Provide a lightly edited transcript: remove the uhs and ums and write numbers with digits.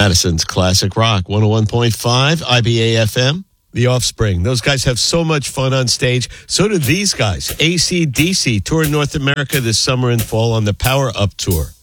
Madison's Classic Rock, 101.5, IBA FM. The Offspring. Those guys have so much fun on stage. So do these guys. AC/DC tour North America this summer and fall on the Power Up Tour.